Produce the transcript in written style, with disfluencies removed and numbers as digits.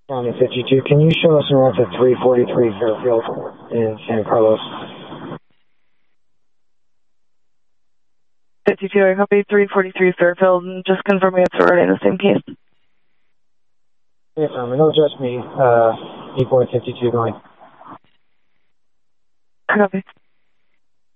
County 52, can you show us north of 343 Fairfield in San Carlos? 52, I copy 343 Fairfield, and just confirming it's already in the same case. Yes, no, just me, 8.52 going. I copy.